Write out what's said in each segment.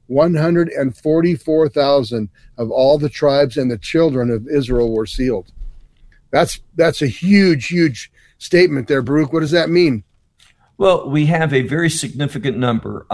144,000 of all the tribes and the children of Israel were sealed. That's a huge, huge statement there, Baruch. What does that mean? Well, we have a very significant number,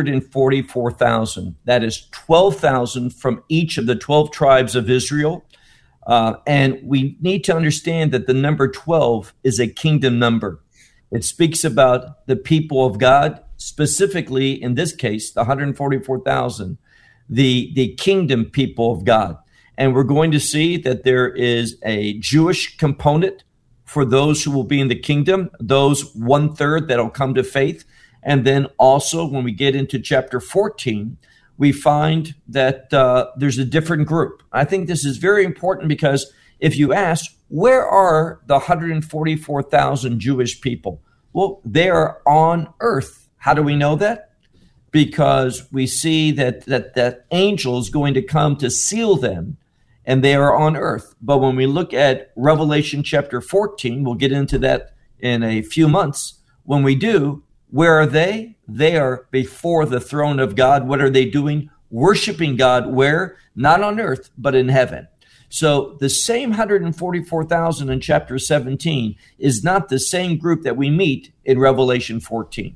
144,000. That is 12,000 from each of the 12 tribes of Israel. And we need to understand that the number 12 is a kingdom number. It speaks about the people of God, specifically in this case, the 144,000, the kingdom people of God. And we're going to see that there is a Jewish component for those who will be in the kingdom, those 1/3 that'll come to faith. And then also when we get into chapter 14, we find that there's a different group. I think this is very important because if you ask, where are the 144,000 Jewish people? Well, they are on earth. How do we know that? Because we see that angel is going to come to seal them, and they are on earth. But when we look at Revelation chapter 14, we'll get into that in a few months. When we do, where are they? They are before the throne of God. What are they doing? Worshiping God where? Not on earth, but in heaven. So the same 144,000 in chapter 17 is not the same group that we meet in Revelation 14.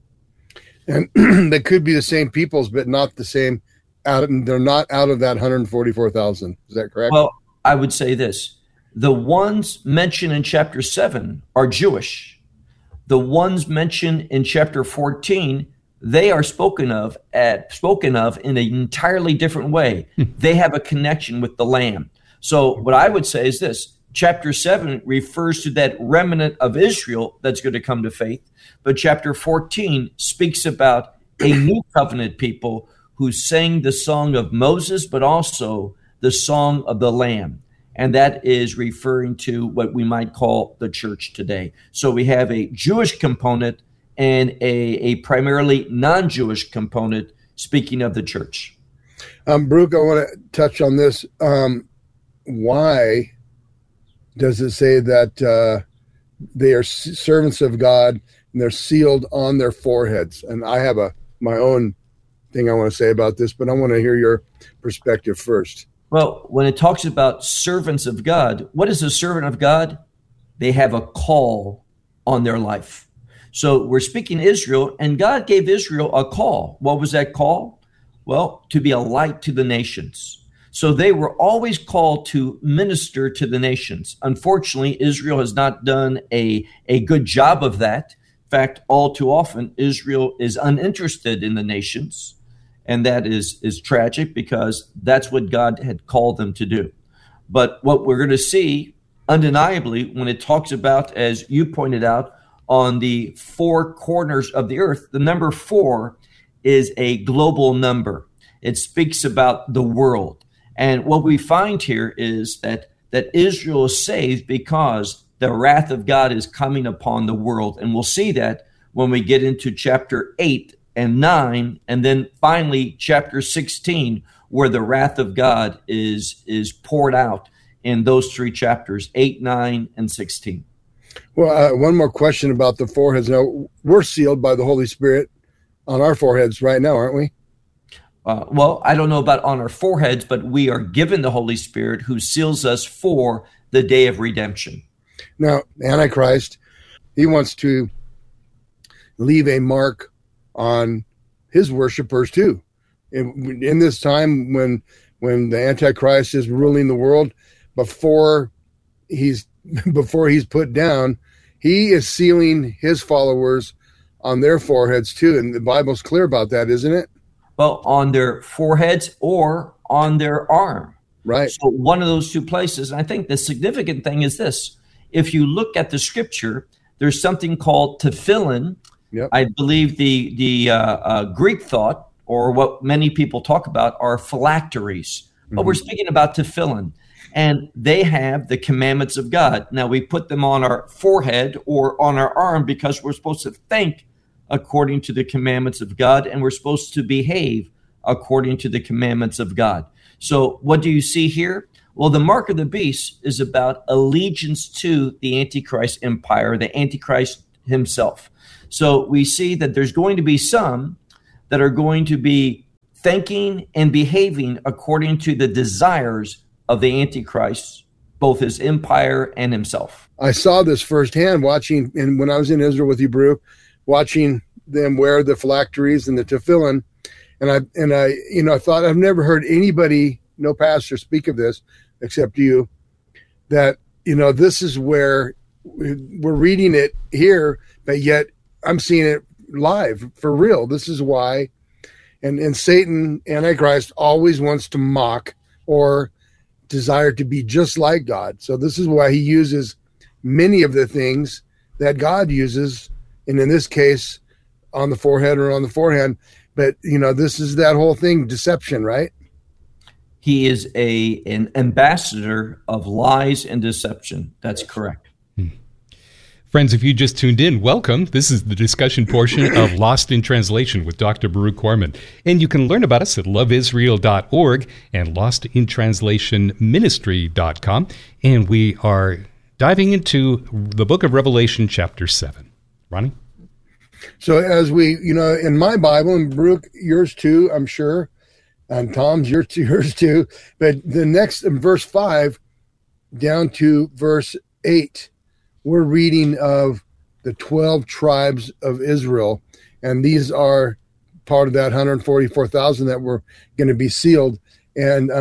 And they could be the same peoples, but not the same. They're not out of that 144,000. Is that correct? Well, I would say this. The ones mentioned in chapter 7 are Jewish. The ones mentioned in chapter 14, they are spoken of in an entirely different way. They have a connection with the Lamb. So what I would say is this. Chapter 7 refers to that remnant of Israel that's going to come to faith. But chapter 14 speaks about a new covenant people who sang the song of Moses, but also the song of the Lamb. And that is referring to what we might call the church today. So we have a Jewish component and a primarily non-Jewish component, speaking of the church. Baruch, I want to touch on this. Why does it say that they are servants of God and they're sealed on their foreheads? And I have my own thing I want to say about this, but I want to hear your perspective first. Well, when it talks about servants of God, what is a servant of God? They have a call on their life. So we're speaking Israel, and God gave Israel a call. What was that call? Well, to be a light to the nations. So they were always called to minister to the nations. Unfortunately, Israel has not done a good job of that. In fact, all too often, Israel is uninterested in the nations. And that is tragic because that's what God had called them to do. But what we're going to see undeniably when it talks about, as you pointed out, on the four corners of the earth, the number 4 is a global number. It speaks about the world. And what we find here is that Israel is saved because the wrath of God is coming upon the world. And we'll see that when we get into chapter 8 and 9, and then finally chapter 16, where the wrath of God is poured out in those 3 chapters, 8, 9, and 16. Well, one more question about the foreheads. Now, we're sealed by the Holy Spirit on our foreheads right now, aren't we? Well, I don't know about on our foreheads, but we are given the Holy Spirit who seals us for the day of redemption. Now, Antichrist, he wants to leave a mark on his worshipers too. In this time when the Antichrist is ruling the world, before he's put down, he is sealing his followers on their foreheads too. And the Bible's clear about that, isn't it? Well, on their foreheads or on their arm. Right. So one of those 2 places. And I think the significant thing is this. If you look at the scripture, there's something called tefillin. Yep. I believe the Greek thought, or what many people talk about, are phylacteries. Mm-hmm. But we're speaking about tefillin. And they have the commandments of God. Now, we put them on our forehead or on our arm because we're supposed to think according to the commandments of God, and we're supposed to behave according to the commandments of God. So what do you see here? Well, the mark of the beast is about allegiance to the Antichrist empire, the Antichrist himself. So we see that there's going to be some that are going to be thinking and behaving according to the desires of the Antichrist, both his empire and himself. I saw this firsthand watching, and when I was in Israel with you, Baruch, watching them wear the phylacteries and the tefillin, and I thought, I've never heard anybody, no pastor, speak of this except you, that this is where we're reading it here, but yet I'm seeing it live for real. This is why, and Satan, Antichrist, always wants to mock or desire to be just like God. So this is why he uses many of the things that God uses, and in this case, on the forehead or on the forehand. But this is that whole thing, deception, right? He is an ambassador of lies and deception. That's correct. Friends, if you just tuned in, welcome. This is the discussion portion of Lost in Translation with Dr. Baruch Korman. And you can learn about us at loveisrael.org and lostintranslationministry.com. And we are diving into the book of Revelation, chapter 7. Ronnie? So as we, in my Bible, and Baruch, yours too, I'm sure, and Tom's, yours too, but the next, in verse 5 down to verse 8, we're reading of the 12 tribes of Israel, and these are part of that 144,000 that were going to be sealed. And,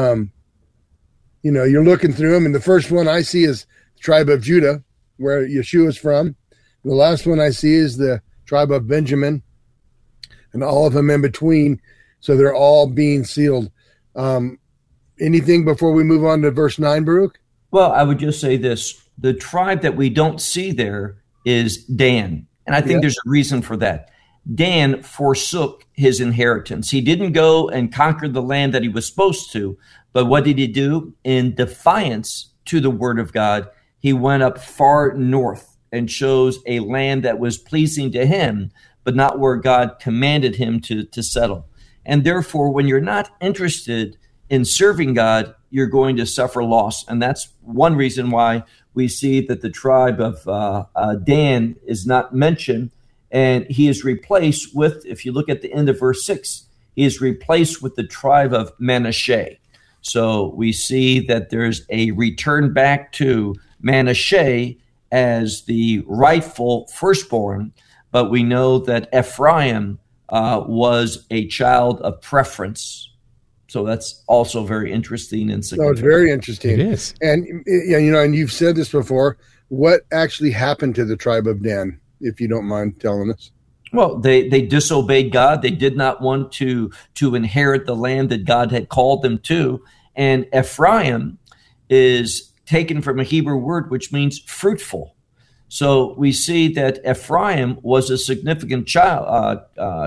you're looking through them, and the first one I see is the tribe of Judah, where Yeshua is from. The last one I see is the tribe of Benjamin, and all of them in between. So they're all being sealed. Anything before we move on to verse 9, Baruch? Well, I would just say this. The tribe that we don't see there is Dan. And I think there's a reason for that. Dan forsook his inheritance. He didn't go and conquer the land that he was supposed to. But what did he do? In defiance to the word of God, he went up far north and chose a land that was pleasing to him, but not where God commanded him to settle. And therefore, when you're not interested in serving God, you're going to suffer loss. And that's one reason why we see that the tribe of Dan is not mentioned, and he is replaced with, if you look at the end of verse 6, he is replaced with the tribe of Manasseh. So we see that there's a return back to Manasseh as the rightful firstborn, but we know that Ephraim was a child of preference. So that's also very interesting and significant. No, it's very interesting. It is. And, and you've said this before. What actually happened to the tribe of Dan, if you don't mind telling us? Well, they disobeyed God. They did not want to inherit the land that God had called them to. And Ephraim is taken from a Hebrew word, which means fruitful. So we see that Ephraim was a significant child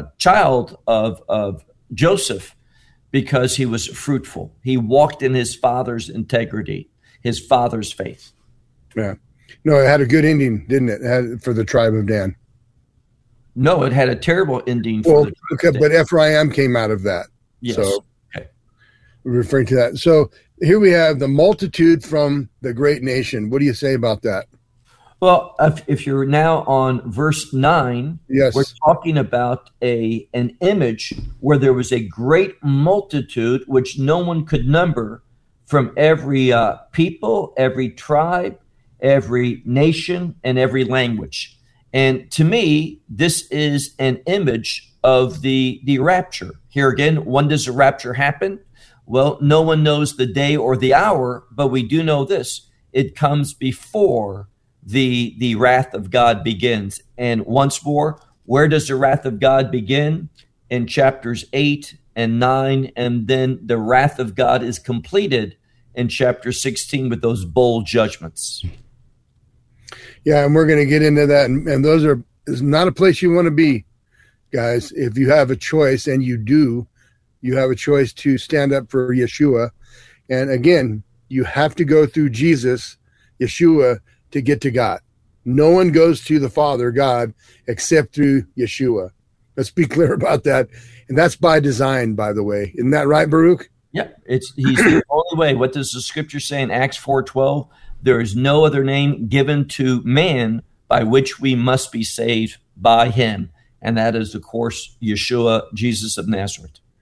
of Joseph, because he was fruitful. He walked in his father's integrity, his father's faith. Yeah. No, it had a good ending, didn't it, for the tribe of Dan? No, it had a terrible ending for the tribe of Dan. But Ephraim came out of that. Yes. So, referring to that. So here we have the multitude from the great nation. What do you say about that? Well, if you're now on verse 9, yes, we're talking about an image where there was a great multitude which no one could number, from every people, every tribe, every nation, and every language. And to me, this is an image of the rapture. Here again, when does the rapture happen? Well, no one knows the day or the hour, but we do know this. It comes before the wrath of God begins. And once more, where does the wrath of God begin? In chapters 8 and 9, and then the wrath of God is completed in chapter 16 with those bold judgments. Yeah, and we're going to get into that. And those is not a place you want to be, guys. If you have a choice, and you do, you have a choice to stand up for Yeshua. And again, you have to go through Jesus, Yeshua, to get to God. No one goes to the Father, God, except through Yeshua. Let's be clear about that. And that's by design, by the way. Isn't that right, Baruch? Yeah, he's the only way. What does the scripture say in Acts 4:12? There is no other name given to man by which we must be saved by him. And that is, of course, Yeshua, Jesus of Nazareth.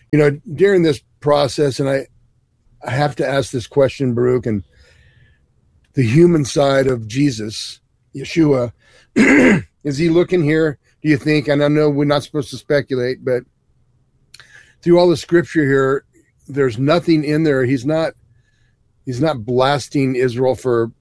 During this process, and I have to ask this question, Baruch, and the human side of Jesus, Yeshua, is he looking here, do you think? And I know we're not supposed to speculate, but through all the scripture here, there's nothing in there. He's not blasting Israel for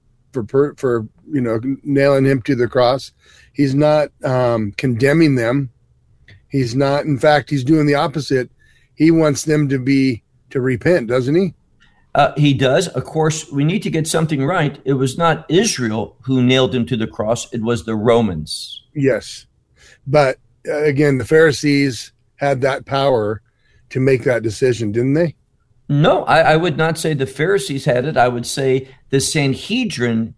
nailing him to the cross. He's not condemning them. He's not. In fact, he's doing the opposite. He wants them to repent, doesn't he? He does. Of course, we need to get something right. It was not Israel who nailed him to the cross. It was the Romans. Yes. But again, the Pharisees had that power to make that decision, didn't they? No, I would not say the Pharisees had it. I would say the Sanhedrin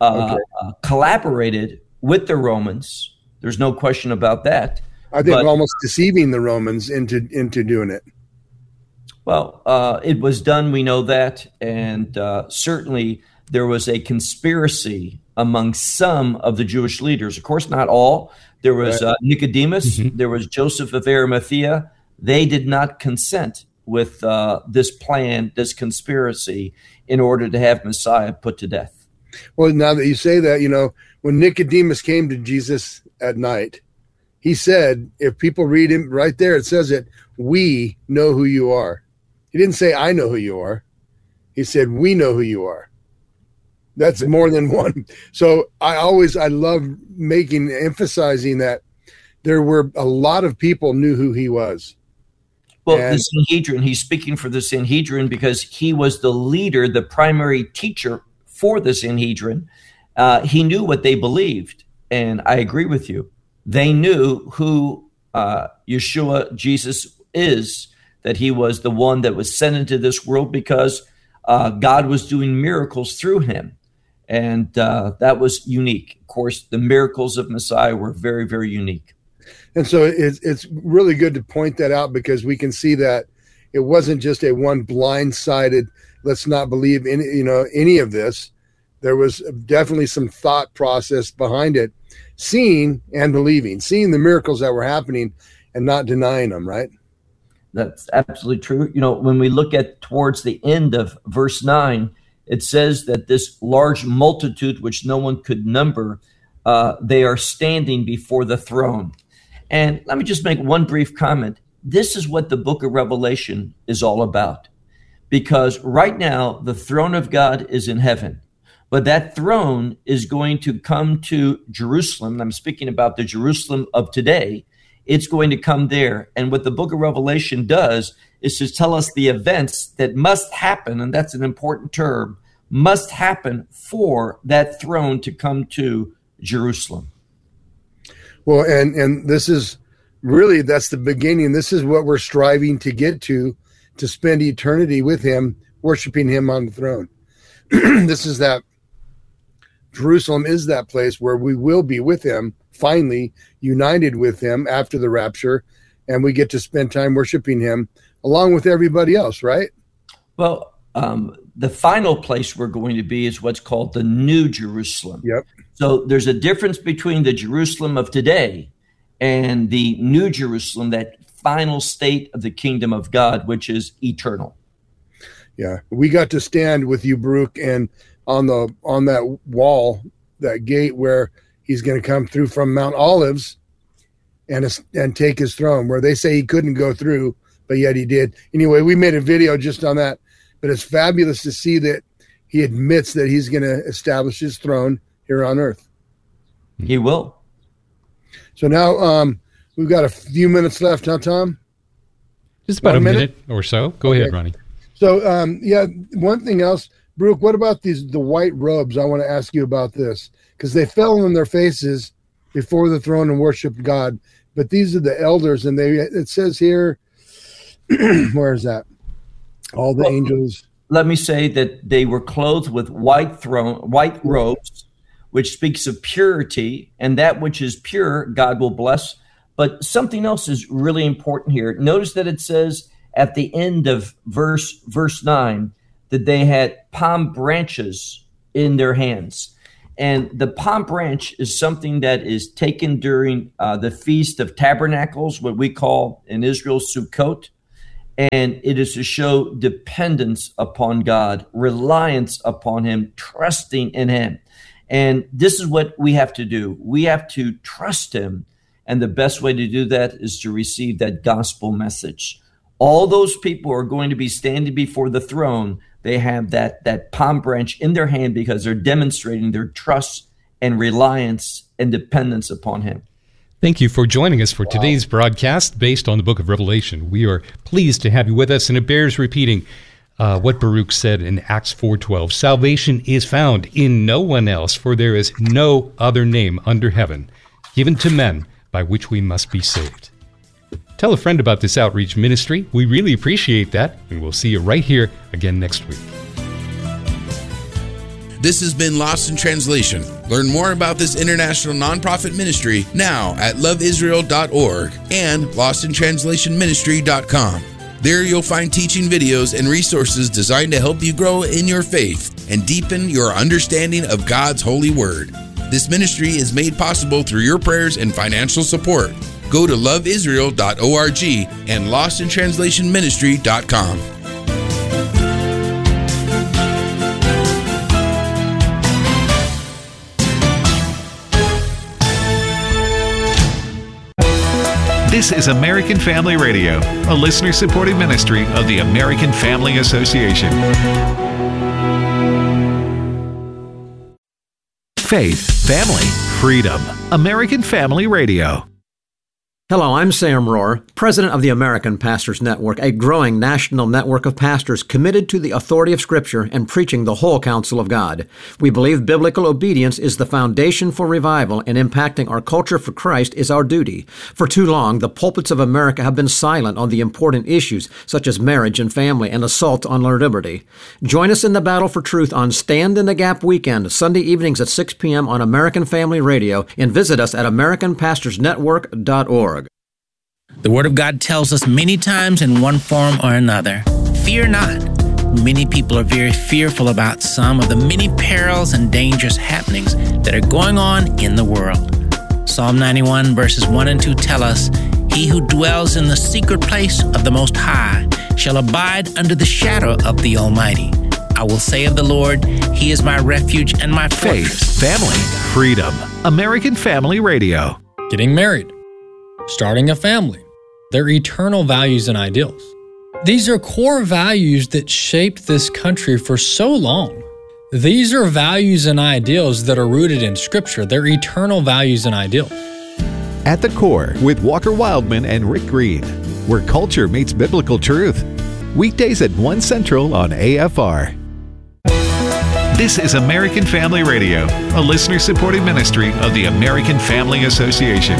collaborated with the Romans. There's no question about that. I think almost deceiving the Romans into doing it. Well, it was done. We know that. And certainly there was a conspiracy among some of the Jewish leaders. Of course, not all. There was Nicodemus. Mm-hmm. There was Joseph of Arimathea. They did not consent with this plan, this conspiracy, in order to have Messiah put to death. Well, now that you say that, when Nicodemus came to Jesus at night, he said, if people read him right there, it says it, we know who you are. He didn't say, I know who you are. He said, we know who you are. That's more than one. So I love emphasizing that there were a lot of people knew who he was. Well, the Sanhedrin, he's speaking for the Sanhedrin because he was the leader, the primary teacher for the Sanhedrin. He knew what they believed. And I agree with you. They knew who Yeshua, Jesus, is, that he was the one that was sent into this world because God was doing miracles through him. And that was unique. Of course, the miracles of Messiah were very, very unique. And so it's really good to point that out because we can see that it wasn't just a one blindsided, let's not believe in any of this. There was definitely some thought process behind it, seeing and believing, seeing the miracles that were happening and not denying them, right? That's absolutely true. When we look at towards the end of verse 9, it says that this large multitude, which no one could number, they are standing before the throne. And let me just make one brief comment. This is what the book of Revelation is all about. Because right now, the throne of God is in heaven. But that throne is going to come to Jerusalem. I'm speaking about the Jerusalem of today. It's going to come there. And what the book of Revelation does is to tell us the events that must happen, and that's an important term, must happen for that throne to come to Jerusalem. Well, and this is really, that's the beginning. This is what we're striving to get to spend eternity with him, worshiping him on the throne. This is that Jerusalem is that place where we will be with him, finally united with him after the rapture, and we get to spend time worshiping him along with everybody else, right? Well, the final place we're going to be is what's called the New Jerusalem. Yep. So there's a difference between the Jerusalem of today and the New Jerusalem, that final state of the kingdom of God, which is eternal. Yeah, we got to stand with you, Baruch, and on that wall, that gate where he's going to come through from Mount Olives and take his throne, where they say he couldn't go through, but yet he did. Anyway, we made a video just on that, but it's fabulous to see that he admits that he's going to establish his throne here on earth. He will. So now we've got a few minutes left, huh, Tom? Just about a minute or so. Go ahead, Ronnie. So, one thing else, Baruch, what about the white robes? I want to ask you about this, because they fell on their faces before the throne and worshiped God. But these are the elders, and it says here, where is that? All the angels. Let me say that they were clothed with white robes, which speaks of purity, and that which is pure, God will bless. But something else is really important here. Notice that it says at the end of verse 9 that they had palm branches in their hands. And the palm branch is something that is taken during the Feast of Tabernacles, what we call in Israel Sukkot. And it is to show dependence upon God, reliance upon him, trusting in him. And this is what we have to do. We have to trust him. And the best way to do that is to receive that gospel message. All those people are going to be standing before the throne. They have that palm branch in their hand because they're demonstrating their trust and reliance and dependence upon him. Thank you for joining us for today's broadcast based on the book of Revelation. We are pleased to have you with us, and it bears repeating what Baruch said in Acts 4:12. Salvation is found in no one else, for there is no other name under heaven given to men by which we must be saved. Tell a friend about this outreach ministry. We really appreciate that, and we'll see you right here again next week. This has been Lost in Translation. Learn more about this international nonprofit ministry now at loveisrael.org and lostintranslationministry.com. There you'll find teaching videos and resources designed to help you grow in your faith and deepen your understanding of God's holy word. This ministry is made possible through your prayers and financial support. Go to loveisrael.org and lostintranslationministry.com. This is American Family Radio, a listener-supported ministry of the American Family Association. Faith, family, freedom. American Family Radio. Hello, I'm Sam Rohr, president of the American Pastors Network, a growing national network of pastors committed to the authority of Scripture and preaching the whole counsel of God. We believe biblical obedience is the foundation for revival, and impacting our culture for Christ is our duty. For too long, the pulpits of America have been silent on the important issues such as marriage and family and assault on our liberty. Join us in the battle for truth on Stand in the Gap weekend, Sunday evenings at 6 p.m. on American Family Radio, and visit us at AmericanPastorsNetwork.org. The Word of God tells us many times in one form or another, fear not. Many people are very fearful about some of the many perils and dangerous happenings that are going on in the world. Psalm 91 verses 1 and 2 tell us, He who dwells in the secret place of the Most High shall abide under the shadow of the Almighty. I will say of the Lord, He is my refuge and my fortress. Faith, family, freedom. American Family Radio. Getting married, starting a family, their eternal values and ideals. These are core values that shaped this country for so long. These are values and ideals that are rooted in Scripture. They're eternal values and ideals. At the Core with Walker Wildman and Rick Green, where culture meets biblical truth. Weekdays at 1 Central on AFR. This is American Family Radio, a listener-supported ministry of the American Family Association.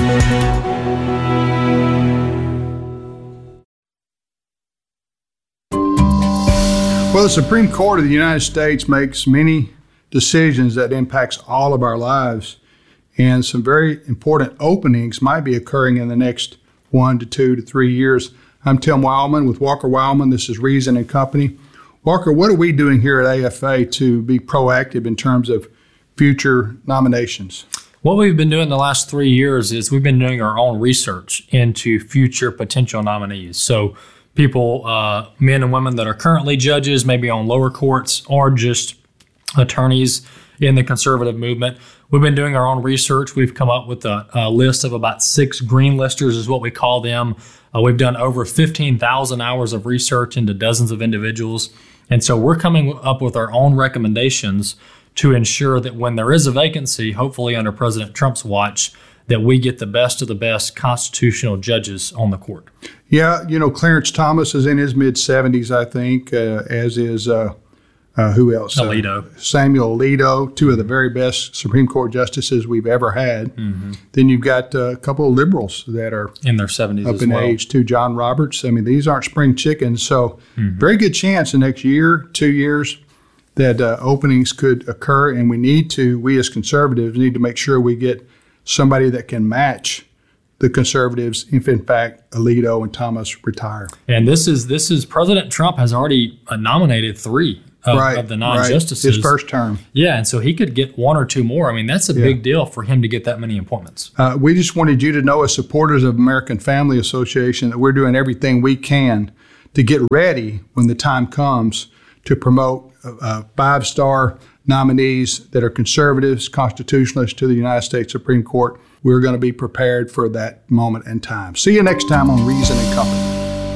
Well, the Supreme Court of the United States makes many decisions that impacts all of our lives, and some very important openings might be occurring in the next 1 to 2 to 3 years. I'm Tim Wildman with Walker Wildman. This is Reason and Company. Walker, what are we doing here at AFA to be proactive in terms of future nominations? What we've been doing the last 3 years is we've been doing our own research into future potential nominees. So people, men and women that are currently judges, maybe on lower courts, or just attorneys in the conservative movement. We've been doing our own research. We've come up with a list of about 6 green listers is what we call them. We've done over 15,000 hours of research into dozens of individuals. And so we're coming up with our own recommendations to ensure that when there is a vacancy, hopefully under President Trump's watch, that we get the best of the best constitutional judges on the court. Yeah, Clarence Thomas is in his mid-70s, I think, as is, who else? Alito. Samuel Alito, 2 of the very best Supreme Court justices we've ever had. Mm-hmm. Then you've got a couple of liberals that are in their 70s up in age, too. John Roberts. I mean, these aren't spring chickens. So very good chance the next year, 2 years, that openings could occur. And we as conservatives need to make sure we get somebody that can match the conservatives if, in fact, Alito and Thomas retire. And this is President Trump has already nominated 3 of the non-justices. His first term. Yeah, and so he could get 1 or 2 more. I mean, that's a big deal for him to get that many appointments. We just wanted you to know, as supporters of American Family Association, that we're doing everything we can to get ready when the time comes to promote 5-star nominees that are conservatives, constitutionalists to the United States Supreme Court. We're going to be prepared for that moment in time. See you next time on Reason and Company.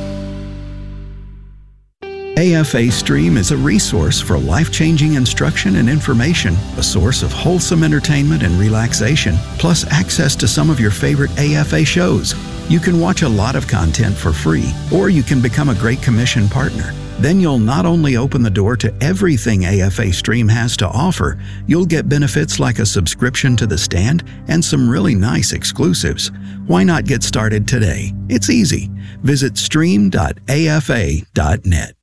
AFA Stream is a resource for life-changing instruction and information, a source of wholesome entertainment and relaxation, plus access to some of your favorite AFA shows. You can watch a lot of content for free, or you can become a Great Commission partner. Then you'll not only open the door to everything AFA Stream has to offer, you'll get benefits like a subscription to The Stand and some really nice exclusives. Why not get started today? It's easy. Visit stream.afa.net.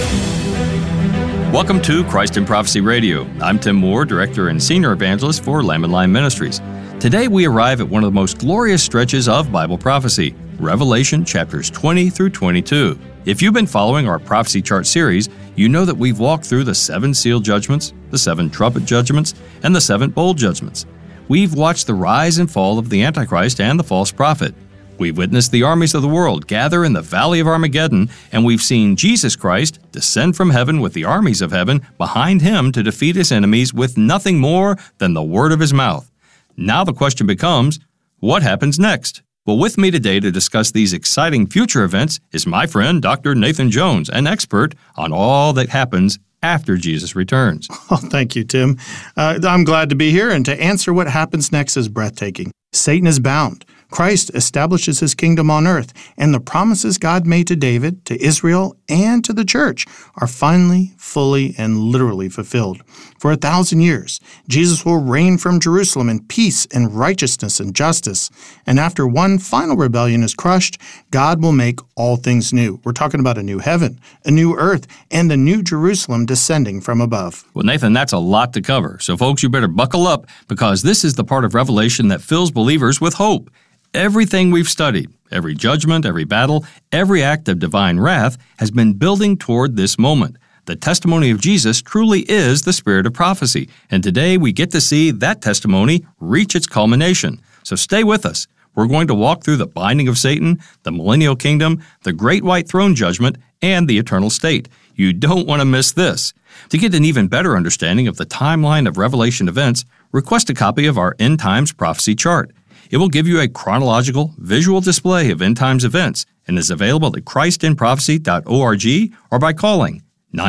Welcome to Christ in Prophecy Radio. I'm Tim Moore, Director and Senior Evangelist for Lamb and Lion Ministries. Today we arrive at one of the most glorious stretches of Bible prophecy, Revelation chapters 20 through 22. If you've been following our prophecy chart series, you know that we've walked through the 7 seal judgments, the 7 trumpet judgments, and the 7 bowl judgments. We've watched the rise and fall of the Antichrist and the false prophet. We've witnessed the armies of the world gather in the Valley of Armageddon, and we've seen Jesus Christ descend from heaven with the armies of heaven behind him to defeat his enemies with nothing more than the word of his mouth. Now the question becomes, what happens next? Well, with me today to discuss these exciting future events is my friend Dr. Nathan Jones, an expert on all that happens after Jesus returns. Oh, thank you, Tim. I'm glad to be here, and to answer what happens next is breathtaking. Satan is bound. Christ establishes his kingdom on earth, and the promises God made to David, to Israel, and to the church are finally, fully, and literally fulfilled. For 1,000 years, Jesus will reign from Jerusalem in peace and righteousness and justice. And after one final rebellion is crushed, God will make all things new. We're talking about a new heaven, a new earth, and the new Jerusalem descending from above. Well, Nathan, that's a lot to cover. So, folks, you better buckle up, because this is the part of Revelation that fills believers with hope. Everything we've studied, every judgment, every battle, every act of divine wrath has been building toward this moment. The testimony of Jesus truly is the spirit of prophecy, and today we get to see that testimony reach its culmination. So stay with us. We're going to walk through the binding of Satan, the millennial kingdom, the great white throne judgment, and the eternal state. You don't want to miss this. To get an even better understanding of the timeline of Revelation events, request a copy of our End Times Prophecy Chart. It will give you a chronological, visual display of end times events and is available at christinprophecy.org or by calling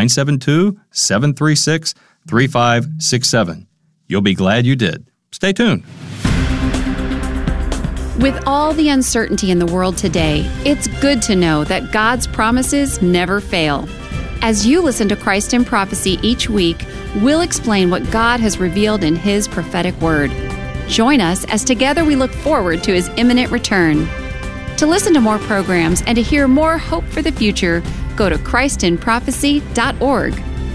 972-736-3567. You'll be glad you did. Stay tuned. With all the uncertainty in the world today, it's good to know that God's promises never fail. As you listen to Christ in Prophecy each week, we'll explain what God has revealed in His prophetic word. Join us as together we look forward to His imminent return. To listen to more programs and to hear more hope for the future, go to christinprophecy.org.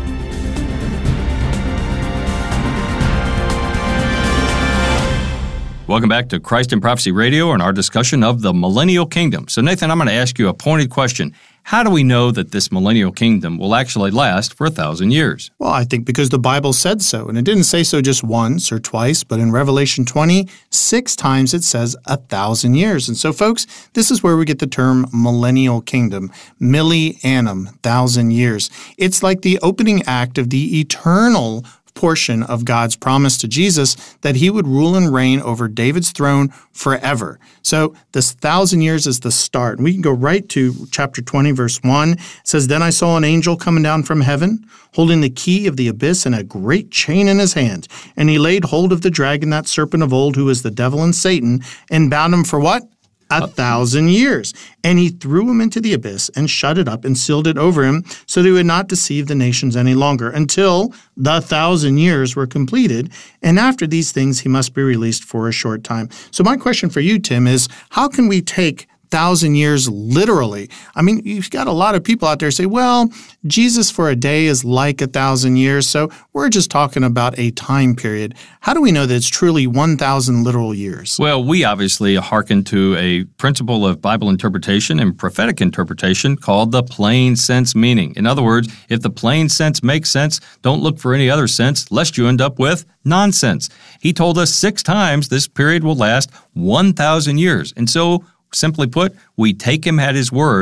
Welcome back to Christ in Prophecy Radio and our discussion of the millennial kingdom. So, Nathan, I'm going to ask you a pointed question. How do we know that this millennial kingdom will actually last for 1,000 years? Well, I think because the Bible said so. And it didn't say so just once or twice, but in Revelation 20, 6 times it says 1,000 years. And so, folks, this is where we get the term millennial kingdom, millennium, 1,000 years. It's like the opening act of the eternal portion of God's promise to Jesus that he would rule and reign over David's throne forever. So this 1,000 years is the start. And we can go right to chapter 20, verse 1. It says, "Then I saw an angel coming down from heaven, holding the key of the abyss and a great chain in his hand. And he laid hold of the dragon, that serpent of old, who is the devil and Satan, and bound him for" what? 1,000 years. "And he threw him into the abyss and shut it up and sealed it over him, so that he would not deceive the nations any longer, until the 1,000 years were completed. And after these things, he must be released for a short time." So my question for you, Tim, is how can we take 1,000 years literally? I mean, you've got a lot of people out there say, well, Jesus for a day is like 1,000 years, so we're just talking about a time period. How do we know that it's truly 1,000 literal years? Well, we obviously hearken to a principle of Bible interpretation and prophetic interpretation called the plain sense meaning. In other words, if the plain sense makes sense, don't look for any other sense, lest you end up with nonsense. He told us 6 times this period will last 1,000 years. And so, simply put, we take him at his word.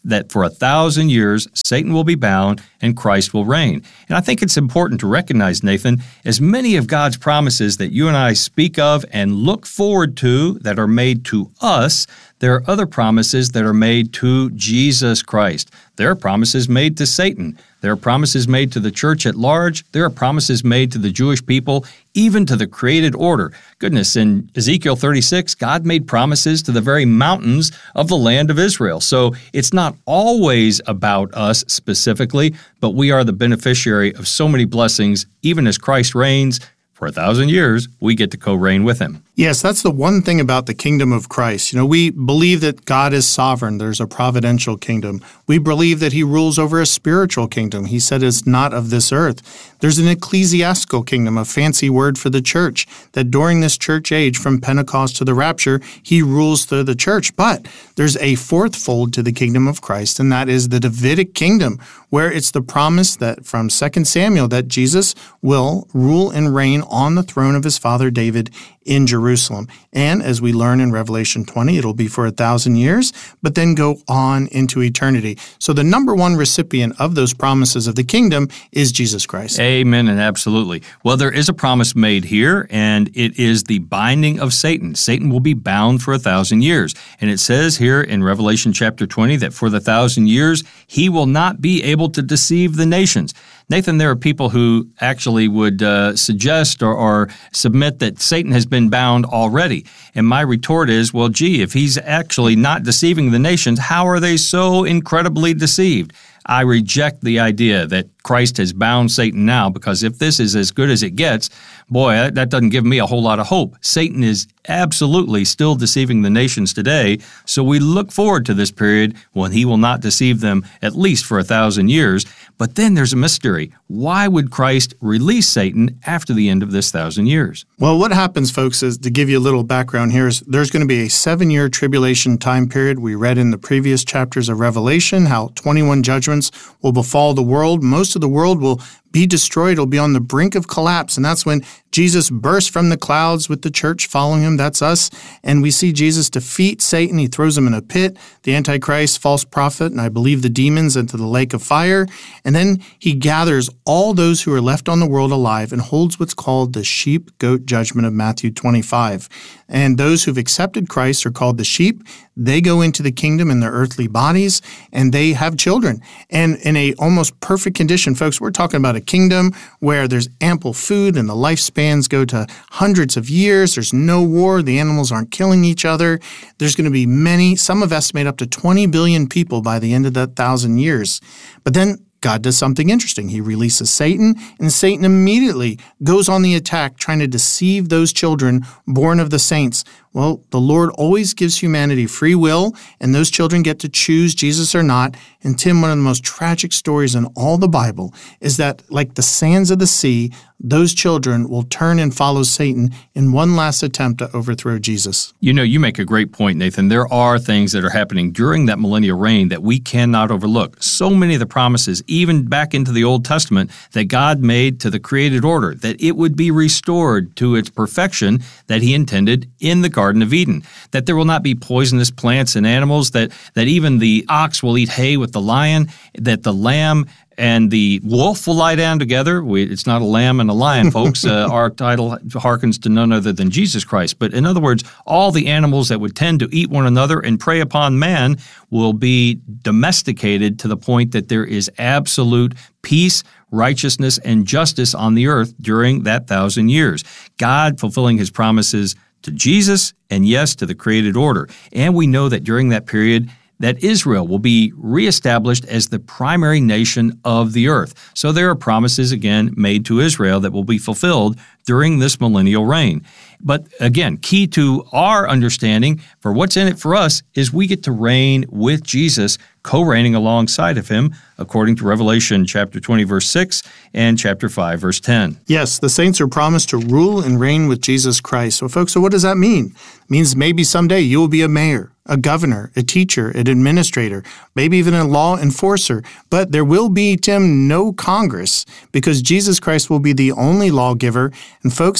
that for 1,000 years, Satan will be bound and Christ will reign. And I think it's important to recognize, Nathan, as many of God's promises that you and I speak of and look forward to that are made to us, there are other promises that are made to Jesus Christ. There are promises made to Satan. There are promises made to the church at large. There are promises made to the Jewish people, even to the created order. Goodness, in Ezekiel 36, God made promises to the very mountains of the land of Israel. So it's not always about us specifically, but we are the beneficiary of so many blessings. Even as Christ reigns for 1,000 years, we get to co-reign with him. Yes, that's the one thing about the kingdom of Christ. We believe that God is sovereign. There's a providential kingdom. We believe that he rules over a spiritual kingdom. He said it's not of this earth. There's an ecclesiastical kingdom, a fancy word for the church, that during this church age, from Pentecost to the rapture, he rules through the church. But there's a fourth fold to the kingdom of Christ, and that is the Davidic kingdom, where it's the promise that from 2 Samuel that Jesus will rule and reign on the throne of his father David in Jerusalem. And as we learn in Revelation 20, it'll be for 1,000 years, but then go on into eternity. So the number one recipient of those promises of the kingdom is Jesus Christ. Amen, and absolutely. Well, there is a promise made here, and it is the binding of Satan. Satan will be bound for 1,000 years. And it says here in Revelation chapter 20 that for the 1,000 years, he will not be able to deceive the nations. Nathan, there are people who actually would suggest or submit that Satan has been bound already. And my retort is, well, gee, if he's actually not deceiving the nations, how are they so incredibly deceived? I reject the idea that Christ has bound Satan now, because if this is as good as it gets, boy, that doesn't give me a whole lot of hope. Satan is absolutely still deceiving the nations today, so we look forward to this period when he will not deceive them, at least for 1,000 years. But then there's a mystery. Why would Christ release Satan after the end of this 1,000 years? Well, what happens, folks, is to give you a little background here, is there's going to be a 7-year tribulation time period. We read in the previous chapters of Revelation how 21 judgments will befall the world. Most of the world will be destroyed. It'll be on the brink of collapse. And that's when Jesus bursts from the clouds with the church following him. That's us. And we see Jesus defeat Satan. He throws him in a pit, the Antichrist, false prophet, and I believe the demons into the lake of fire. And then he gathers all those who are left on the world alive and holds what's called the sheep-goat judgment of Matthew 25. And those who've accepted Christ are called the sheep. They go into the kingdom in their earthly bodies, and they have children. And in a almost perfect condition, folks, we're talking about a kingdom where there's ample food and the lifespans go to hundreds of years. There's no war. The animals aren't killing each other. There's going to be many, some have estimated up to 20 billion people by the end of that 1,000 years. But then God does something interesting. He releases Satan, and Satan immediately goes on the attack, trying to deceive those children born of the saints. Well, the Lord always gives humanity free will, and those children get to choose Jesus or not. And Tim, one of the most tragic stories in all the Bible is that, like the sands of the sea, those children will turn and follow Satan in one last attempt to overthrow Jesus. You know, you make a great point, Nathan. There are things that are happening during that millennial reign that we cannot overlook. So many of the promises, even back into the Old Testament, that God made to the created order, that it would be restored to its perfection that he intended in the Garden of Eden, that there will not be poisonous plants and animals, that even the ox will eat hay with the lion, that the lamb and the wolf will lie down together. It's not a lamb and a lion, folks. Our title harkens to none other than Jesus Christ. But in other words, all the animals that would tend to eat one another and prey upon man will be domesticated to the point that there is absolute peace, righteousness, and justice on the earth during that 1,000 years. God fulfilling his promises to Jesus and, yes, to the created order. And we know that during that period, that Israel will be reestablished as the primary nation of the earth. So there are promises, again, made to Israel that will be fulfilled during this millennial reign. But again, key to our understanding for what's in it for us is we get to reign with Jesus, co-reigning alongside of him, according to Revelation chapter 20, verse 6, and chapter 5, verse 10. Yes, the saints are promised to rule and reign with Jesus Christ. So folks, so what does that mean? It means maybe someday you will be a mayor, a governor, a teacher, an administrator, maybe even a law enforcer. But there will be, Tim, no Congress, because Jesus Christ will be the only lawgiver. And folks,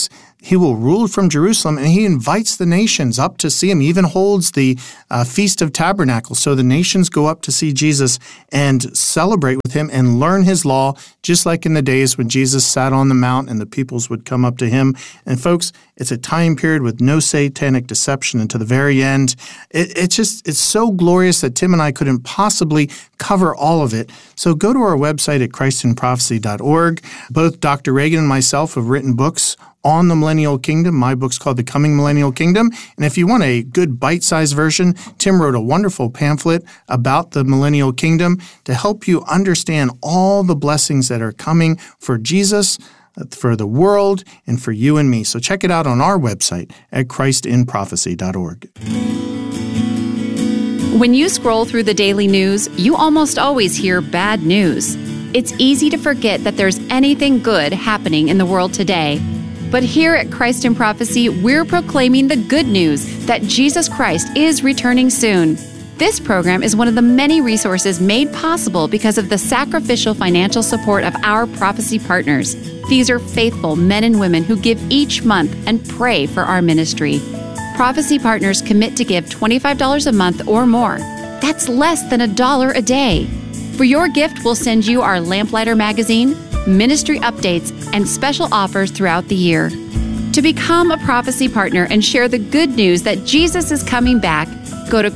he will rule from Jerusalem, and he invites the nations up to see him. He even holds the Feast of Tabernacles. So the nations go up to see Jesus and celebrate with him and learn his law, just like in the days when Jesus sat on the mount and the peoples would come up to him. And folks, it's a time period with no satanic deception, and to the very end, it's so glorious that Tim and I couldn't possibly cover all of it. So go to our website at christinprophecy.org. Both Dr. Reagan and myself have written books on the Millennial Kingdom. My book's called The Coming Millennial Kingdom. And if you want a good bite-sized version, Tim wrote a wonderful pamphlet about the Millennial Kingdom to help you understand all the blessings that are coming for Jesus, for the world, and for you and me. So check it out on our website at christinprophecy.org. When you scroll through the daily news, you almost always hear bad news. It's easy to forget that there's anything good happening in the world today. But here at Christ in Prophecy, we're proclaiming the good news that Jesus Christ is returning soon. This program is one of the many resources made possible because of the sacrificial financial support of our prophecy partners. These are faithful men and women who give each month and pray for our ministry. Prophecy partners commit to give $25 a month or more. That's less than $1 a day. For your gift, we'll send you our Lamplighter magazine, ministry updates, and special offers throughout the year. To become a prophecy partner and share the good news that Jesus is coming back, go to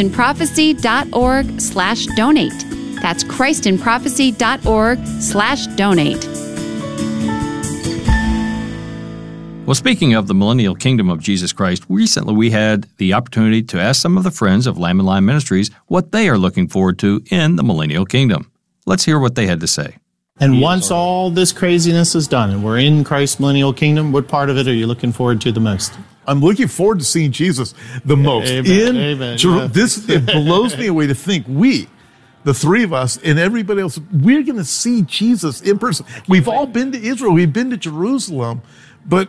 christinprophecy.org/donate. That's christinprophecy.org/donate. Well, speaking of the millennial kingdom of Jesus Christ, recently we had the opportunity to ask some of the friends of Lamb and Lion Ministries what they are looking forward to in the millennial kingdom. Let's hear what they had to say. And once all this craziness is done and we're in Christ's millennial kingdom, what part of it are you looking forward to the most? I'm looking forward to seeing Jesus the most. Amen. It blows me away to think the three of us and everybody else, we're going to see Jesus in person. We've all been to Israel. We've been to Jerusalem. But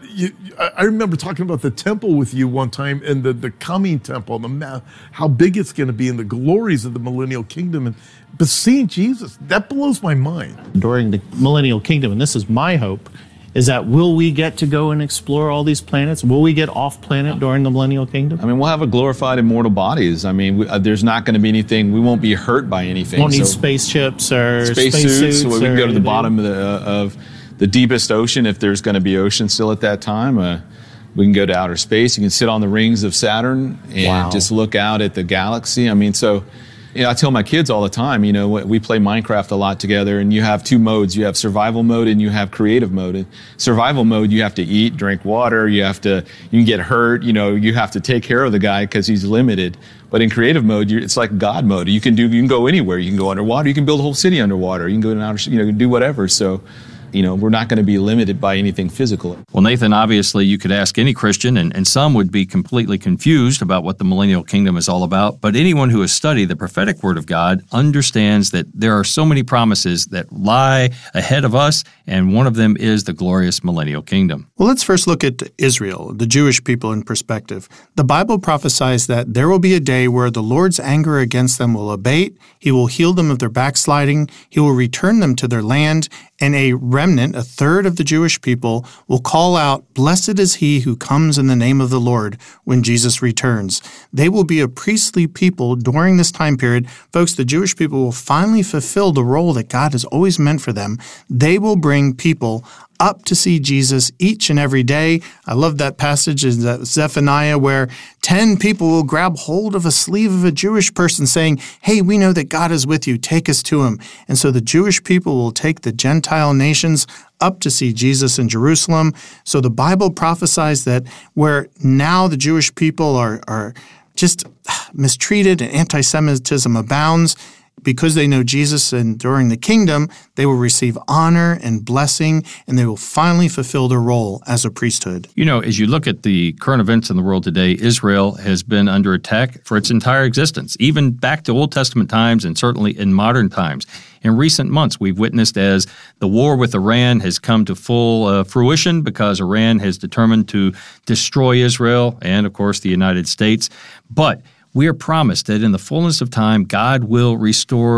I remember talking about the temple with you one time, and the coming temple, how big it's going to be, and the glories of the millennial kingdom. But seeing Jesus, that blows my mind. During the millennial kingdom, and this is my hope, is that will we get to go and explore all these planets? Will we get off planet during the millennial kingdom? I mean, we'll have a glorified immortal bodies. I mean, there's not going to be anything, we won't be hurt by anything. Won't need spaceships or spacesuits. So we can go to the bottom of the deepest ocean, if there's going to be ocean still at that time. We can go to outer space. You can sit on the rings of Saturn and just look out at the galaxy. I mean, so I tell my kids all the time, we play Minecraft a lot together, and you have two modes. You have survival mode and you have creative mode. In survival mode, you have to eat, drink water. You can get hurt. You have to take care of the guy because he's limited. But in creative mode, it's like God mode. You can go anywhere. You can go underwater. You can build a whole city underwater. You can go in outer, do whatever. So, we're not going to be limited by anything physical. Well, Nathan, obviously you could ask any Christian, and some would be completely confused about what the millennial kingdom is all about. But anyone who has studied the prophetic word of God understands that there are so many promises that lie ahead of us, and one of them is the glorious millennial kingdom. Well, let's first look at Israel, the Jewish people, in perspective. The Bible prophesies that there will be a day where the Lord's anger against them will abate. He will heal them of their backsliding. He will return them to their land, and a remnant, a third of the Jewish people, will call out, "Blessed is he who comes in the name of the Lord," when Jesus returns. They will be a priestly people during this time period. Folks, the Jewish people will finally fulfill the role that God has always meant for them. They will bring people up to see Jesus each and every day. I love that passage in Zephaniah where 10 people will grab hold of a sleeve of a Jewish person saying, "Hey, we know that God is with you. Take us to him." And so the Jewish people will take the Gentile nations up to see Jesus in Jerusalem. So the Bible prophesies that where now the Jewish people are just mistreated and anti-Semitism abounds, because they know Jesus and during the kingdom, they will receive honor and blessing, and they will finally fulfill their role as a priesthood. As you look at the current events in the world today, Israel has been under attack for its entire existence, even back to Old Testament times and certainly in modern times. In recent months, we've witnessed as the war with Iran has come to full fruition because Iran has determined to destroy Israel and, of course, the United States. But we are promised that in the fullness of time, God will restore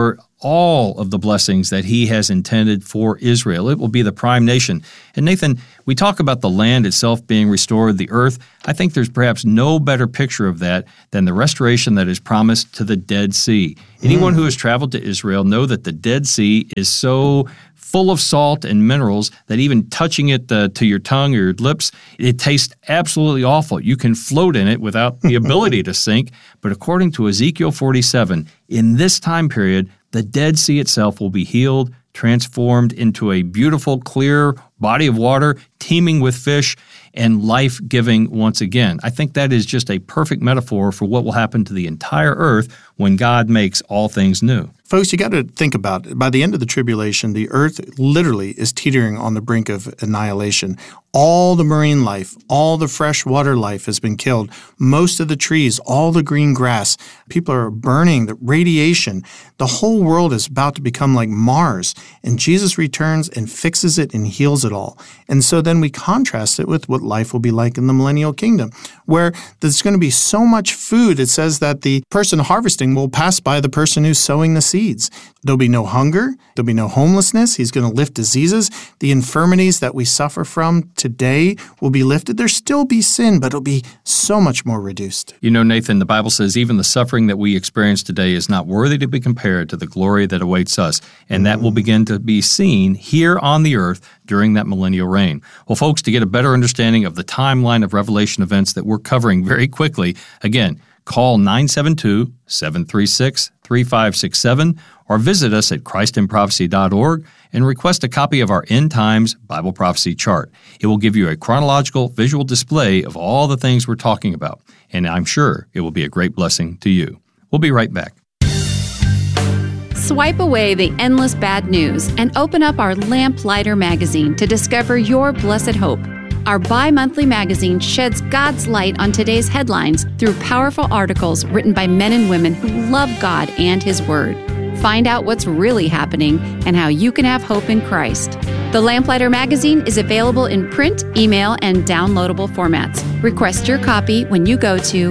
all of the blessings that he has intended for Israel. It will be the prime nation. And Nathan, we talk about the land itself being restored, the earth. I think there's perhaps no better picture of that than the restoration that is promised to the Dead Sea. Anyone who has traveled to Israel know that the Dead Sea is so full of salt and minerals that even touching it to your tongue or your lips, it tastes absolutely awful. You can float in it without the ability to sink. But according to Ezekiel 47, in this time period, the Dead Sea itself will be healed, transformed into a beautiful, clear body of water, teeming with fish, and life-giving once again. I think that is just a perfect metaphor for what will happen to the entire earth when God makes all things new. Folks, you got to think about it. By the end of the tribulation, the earth literally is teetering on the brink of annihilation. All the marine life, all the freshwater life has been killed. Most of the trees, all the green grass, people are burning, the radiation. The whole world is about to become like Mars, and Jesus returns and fixes it and heals it all. And so then we contrast it with what life will be like in the millennial kingdom, where there's going to be so much food. It says that the person harvesting will pass by the person who's sowing the seeds. There'll be no hunger. There'll be no homelessness. He's going to lift diseases. The infirmities that we suffer from today will be lifted. There'll still be sin, but it'll be so much more reduced. You know, Nathan, the Bible says even the suffering that we experience today is not worthy to be compared to the glory that awaits us. And that will begin to be seen here on the earth during that millennial reign. Well, folks, to get a better understanding of the timeline of Revelation events that we're covering very quickly, again, call 972-736-3567 or visit us at christinprophecy.org and request a copy of our End Times Bible Prophecy Chart. It will give you a chronological visual display of all the things we're talking about, and I'm sure it will be a great blessing to you. We'll be right back. Swipe away the endless bad news and open up our Lamplighter magazine to discover your blessed hope. Our bi-monthly magazine sheds God's light on today's headlines through powerful articles written by men and women who love God and His Word. Find out what's really happening and how you can have hope in Christ. The Lamplighter magazine is available in print, email, and downloadable formats. Request your copy when you go to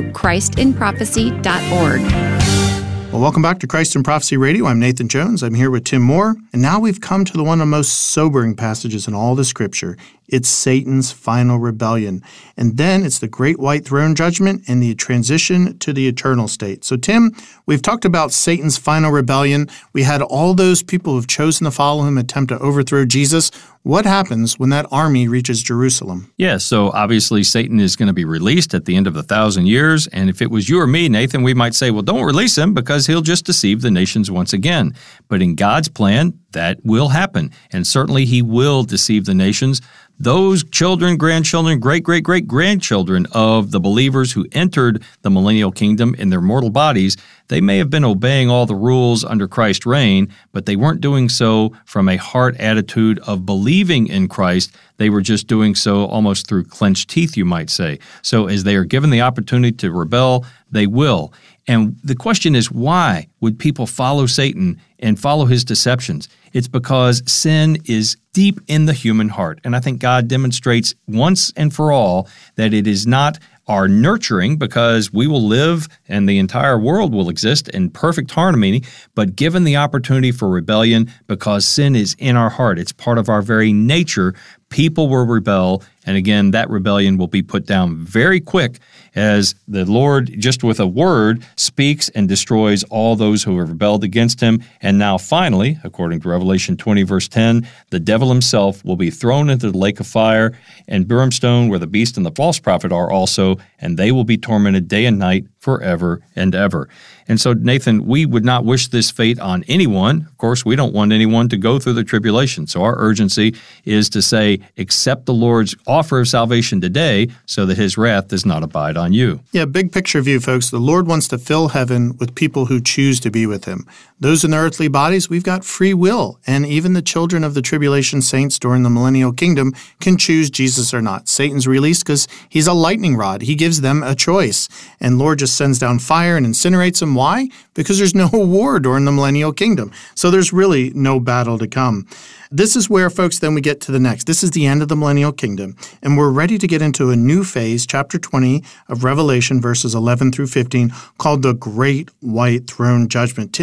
christinprophecy.org. Well, welcome back to Christ in Prophecy Radio. I'm Nathan Jones. I'm here with Tim Moore. And now we've come to one of the most sobering passages in all the Scripture. It's Satan's final rebellion. And then it's the great white throne judgment and the transition to the eternal state. So, Tim, we've talked about Satan's final rebellion. We had all those people who've chosen to follow him attempt to overthrow Jesus. What happens when that army reaches Jerusalem? Yeah, so obviously Satan is going to be released at the end of 1,000 years. And if it was you or me, Nathan, we might say, well, don't release him because he'll just deceive the nations once again. But in God's plan, that will happen. And certainly he will deceive the nations. Those children, grandchildren, great-great-great-grandchildren of the believers who entered the millennial kingdom in their mortal bodies, they may have been obeying all the rules under Christ's reign, but they weren't doing so from a heart attitude of believing in Christ. They were just doing so almost through clenched teeth, you might say. So as they are given the opportunity to rebel, they will. And the question is, why would people follow Satan and follow his deceptions? It's because sin is deep in the human heart. And I think God demonstrates once and for all that it is not our nurturing, because we will live and the entire world will exist in perfect harmony, but given the opportunity for rebellion, because sin is in our heart, it's part of our very nature, people will rebel. And again, that rebellion will be put down very quick as the Lord, just with a word, speaks and destroys all those who have rebelled against him. And now finally, according to Revelation 20, verse 10, the devil himself will be thrown into the lake of fire and brimstone where the beast and the false prophet are also, and they will be tormented day and night forever and ever. And so, Nathan, we would not wish this fate on anyone. Of course, we don't want anyone to go through the tribulation. So our urgency is to say, accept the Lord's offer of salvation today so that his wrath does not abide on you. Yeah, big picture view, folks. The Lord wants to fill heaven with people who choose to be with him. Those in their earthly bodies, we've got free will. And even the children of the tribulation saints during the millennial kingdom can choose Jesus or not. Satan's released because he's a lightning rod. He gives them a choice. And Lord just sends down fire and incinerates them. Why? Because there's no war during the millennial kingdom. So there's really no battle to come. This is where, folks, then we get to the next. This is the end of the millennial kingdom, and we're ready to get into a new phase, chapter 20 of Revelation, verses 11 through 15, called the Great White Throne Judgment. Tim, what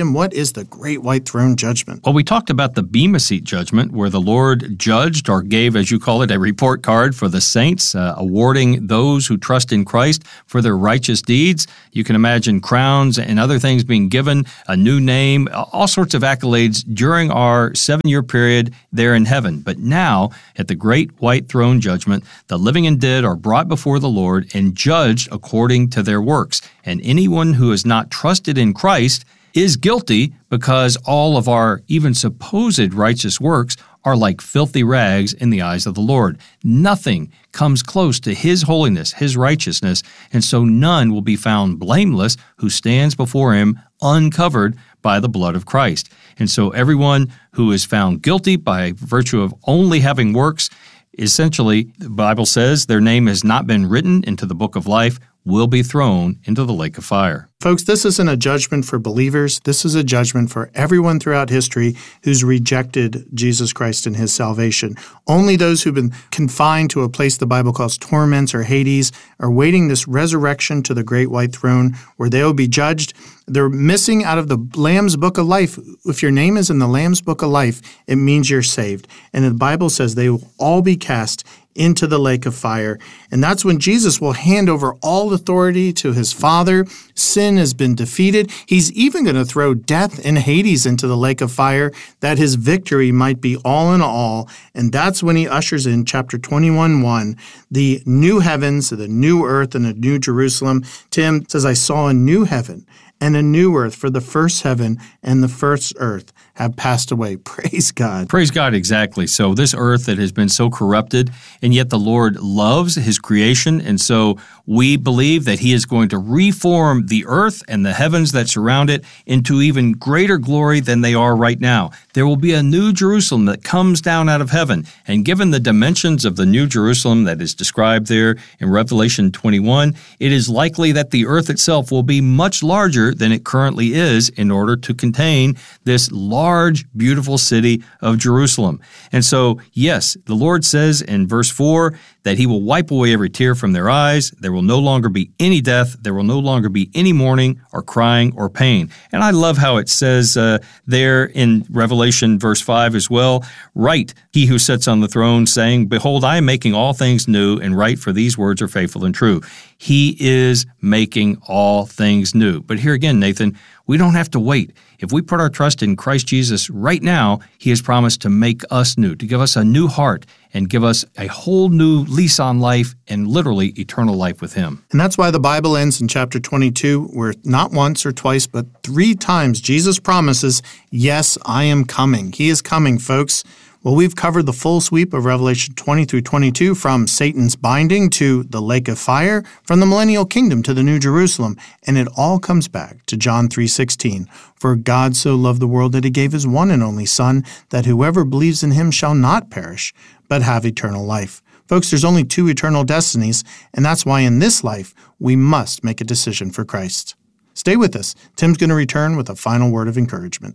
is the great white throne judgment? Well, we talked about the Bema Seat judgment, where the Lord judged or gave, as you call it, a report card for the saints, awarding those who trust in Christ for their righteous deeds. You can imagine crowns and other things being given, a new name, all sorts of accolades during our 7-year period there in heaven. But now, at the great white throne judgment, the living and dead are brought before the Lord and judged according to their works. And anyone who has not trusted in Christ is guilty, because all of our even supposed righteous works are like filthy rags in the eyes of the Lord. Nothing comes close to His holiness, His righteousness, and so none will be found blameless who stands before Him uncovered by the blood of Christ. And so everyone who is found guilty by virtue of only having works, essentially, the Bible says their name has not been written into the book of life, will be thrown into the lake of fire. Folks, this isn't a judgment for believers. This is a judgment for everyone throughout history who's rejected Jesus Christ and His salvation. Only those who've been confined to a place the Bible calls torments or Hades are waiting this resurrection to the great white throne where they will be judged. They're missing out of the Lamb's book of life. If your name is in the Lamb's book of life, it means you're saved. And the Bible says they will all be cast into the lake of fire. And that's when Jesus will hand over all authority to His Father. Sin has been defeated. He's even going to throw death and Hades into the lake of fire, that His victory might be all in all. And that's when He ushers in chapter 21:1, the new heavens, the new earth, and the new Jerusalem. Tim says, I saw a new heaven and a new earth, for the first heaven and the first earth have passed away. Praise God. Praise God, exactly. So this earth that has been so corrupted, and yet the Lord loves His creation, and so we believe that He is going to reform the earth and the heavens that surround it into even greater glory than they are right now. There will be a new Jerusalem that comes down out of heaven, and given the dimensions of the new Jerusalem that is described there in Revelation 21, it is likely that the earth itself will be much larger than it currently is in order to contain this large, beautiful city of Jerusalem. And so, yes, the Lord says in verse 4 that He will wipe away every tear from their eyes. There will no longer be any death. There will no longer be any mourning or crying or pain. And I love how it says there in Revelation verse 5 as well, write, He who sits on the throne, saying, Behold, I am making all things new, and write, for these words are faithful and true. He is making all things new. But here again, Nathan, we don't have to wait. If we put our trust in Christ Jesus right now, He has promised to make us new, to give us a new heart and give us a whole new lease on life and literally eternal life with Him. And that's why the Bible ends in chapter 22, where not once or twice, but 3 times Jesus promises, yes, I am coming. He is coming, folks. Well, we've covered the full sweep of Revelation 20 through 22, from Satan's binding to the lake of fire, from the millennial kingdom to the new Jerusalem, and it all comes back to John 3:16. For God so loved the world that He gave His one and only Son, that whoever believes in Him shall not perish, but have eternal life. Folks, there's only 2 eternal destinies, and that's why in this life we must make a decision for Christ. Stay with us. Tim's going to return with a final word of encouragement.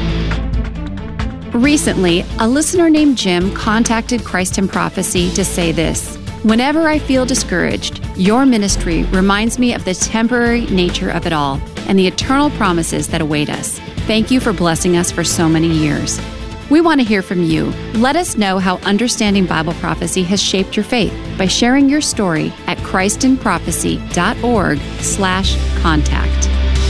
Recently, a listener named Jim contacted Christ in Prophecy to say this: Whenever I feel discouraged, your ministry reminds me of the temporary nature of it all and the eternal promises that await us. Thank you for blessing us for so many years. We want to hear from you. Let us know how understanding Bible prophecy has shaped your faith by sharing your story at christinprophecy.org/contact.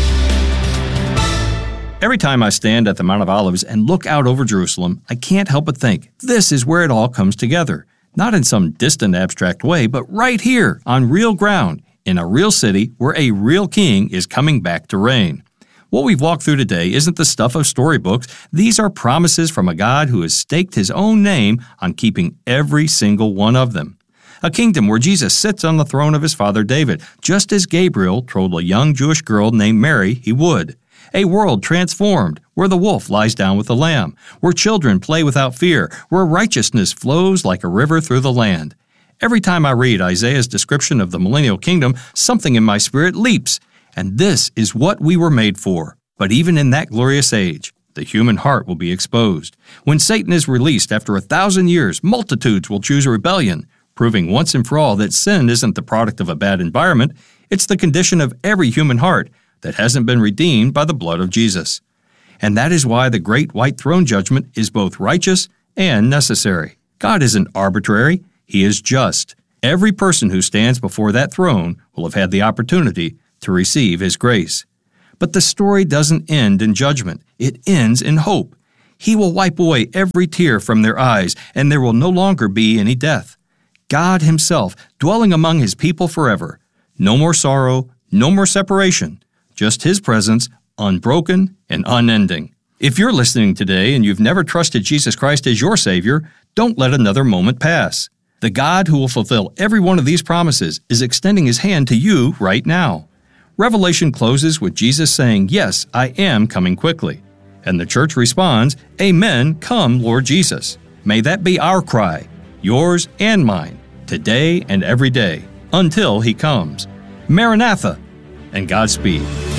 Every time I stand at the Mount of Olives and look out over Jerusalem, I can't help but think, this is where it all comes together. Not in some distant abstract way, but right here on real ground, in a real city where a real king is coming back to reign. What we've walked through today isn't the stuff of storybooks. These are promises from a God who has staked His own name on keeping every single one of them. A kingdom where Jesus sits on the throne of His father David, just as Gabriel told a young Jewish girl named Mary he would. A world transformed, where the wolf lies down with the lamb, where children play without fear, where righteousness flows like a river through the land. Every time I read Isaiah's description of the millennial kingdom, something in my spirit leaps. And this is what we were made for. But even in that glorious age, the human heart will be exposed. When Satan is released after 1,000 years, multitudes will choose rebellion, proving once and for all that sin isn't the product of a bad environment, it's the condition of every human heart that hasn't been redeemed by the blood of Jesus. and that is why the great white throne judgment is both righteous and necessary. God isn't arbitrary, He is just. Every person who stands before that throne will have had the opportunity to receive His grace. But the story doesn't end in judgment. It ends in hope. He will wipe away every tear from their eyes, and there will no longer be any death. God Himself dwelling among His people forever. No more sorrow, no more separation, just His presence, unbroken and unending. If you're listening today and you've never trusted Jesus Christ as your Savior, don't let another moment pass. The God who will fulfill every one of these promises is extending His hand to you right now. Revelation closes with Jesus saying, "Yes, I am coming quickly." And the church responds, "Amen, come, Lord Jesus." May that be our cry, yours and mine, today and every day, until He comes. Maranatha, and Godspeed.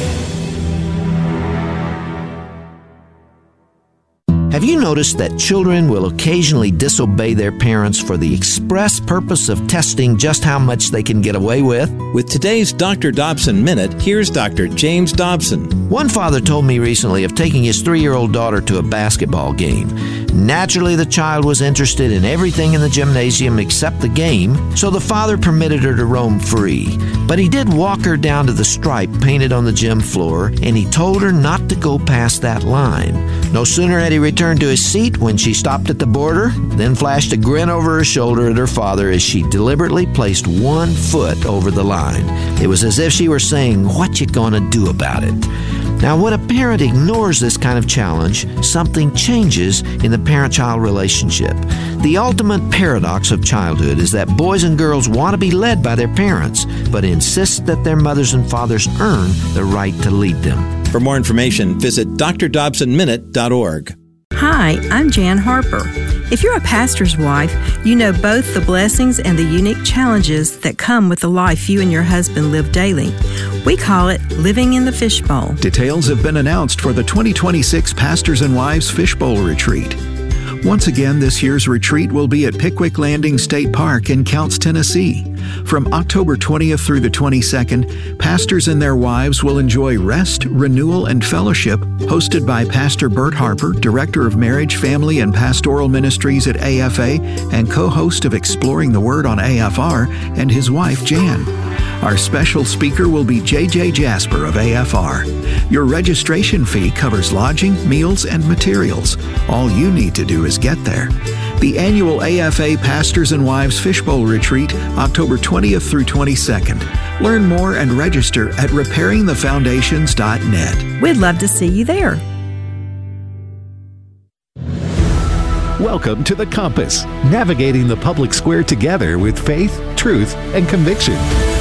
Have you noticed that children will occasionally disobey their parents for the express purpose of testing just how much they can get away with? With today's Dr. Dobson Minute, here's Dr. James Dobson. One father told me recently of taking his 3-year-old daughter to a basketball game. Naturally, the child was interested in everything in the gymnasium except the game, so the father permitted her to roam free. But he did walk her down to the stripe painted on the gym floor, and he told her not to go past that line. No sooner had he returned to his seat when she stopped at the border, then flashed a grin over her shoulder at her father as she deliberately placed 1 foot over the line. It was as if she were saying, "What you gonna do about it?" Now, when a parent ignores this kind of challenge, something changes in the parent-child relationship. The ultimate paradox of childhood is that boys and girls want to be led by their parents, but insist that their mothers and fathers earn the right to lead them. For more information, visit drdobsonminute.org. Hi, I'm Jan Harper. If you're a pastor's wife, you know both the blessings and the unique challenges that come with the life you and your husband live daily. We call it living in the fishbowl. Details have been announced for the 2026 Pastors and Wives Fishbowl Retreat. Once again, this year's retreat will be at Pickwick Landing State Park in Counce, Tennessee. From October 20th through the 22nd, pastors and their wives will enjoy rest, renewal, and fellowship, hosted by Pastor Bert Harper, Director of Marriage, Family, and Pastoral Ministries at AFA and co-host of Exploring the Word on AFR, and his wife, Jan. Our special speaker will be J.J. Jasper of AFR. Your registration fee covers lodging, meals, and materials. All you need to do is get there. The annual AFA Pastors and Wives Fishbowl Retreat, October 20th through 22nd. Learn more and register at repairingthefoundations.net. We'd love to see you there. Welcome to The Compass, navigating the public square together with faith, truth, and conviction.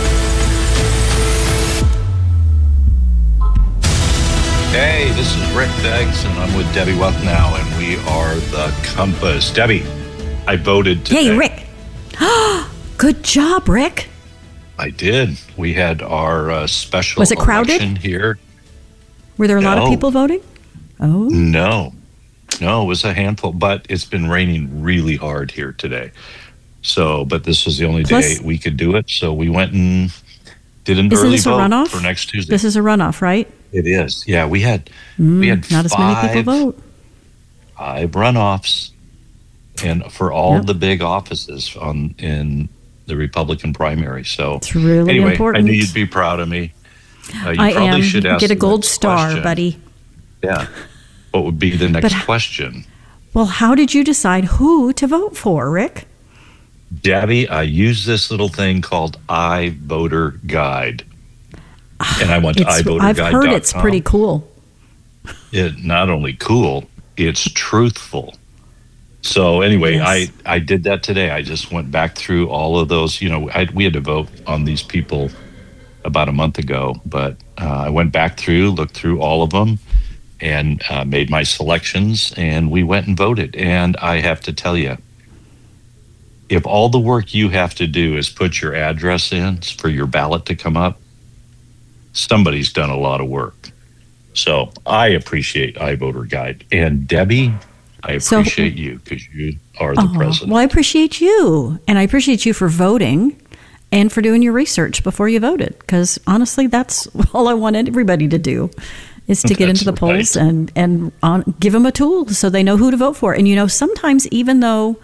Hey, this is Rick Beggs, and I'm with Debbie Wealthnow, and we are The Compass. Debbie, I voted today. Hey, Rick. Good job, Rick. I did. We had our special Was it crowded? election here. Were there a lot of people voting? Oh. No, it was a handful, but it's been raining really hard here today. So, but this was the only day we could do it, so we went and did an early vote runoff? for next Tuesday. This is a runoff, right? It is. Yeah, we had not as many people vote. 5 runoffs, and for all the big offices in the Republican primary. So it's really anyway, important. I knew you'd be proud of me. You I probably am. should ask Get a the gold next star, question. buddy. Yeah. What would be the next question? Well, how did you decide who to vote for, Rick? Debbie, I use this little thing called iVoter Guide. And I went to iVoterGuide.com. I've heard it's pretty cool. It's not only cool, it's truthful. So anyway, Yes. I did that today. I just went back through all of those. You know, we had to vote on these people about a month ago, but I went back through, looked through all of them, and made my selections, and we went and voted. And I have to tell you, if all the work you have to do is put your address in for your ballot to come up, somebody's done a lot of work. So I appreciate iVoter Guide. And Debbie, I appreciate you because you are the president. Well, I appreciate you. And I appreciate you for voting and for doing your research before you voted. Because honestly, that's all I want everybody to do is to get into the polls and give them a tool so they know who to vote for. And, sometimes even though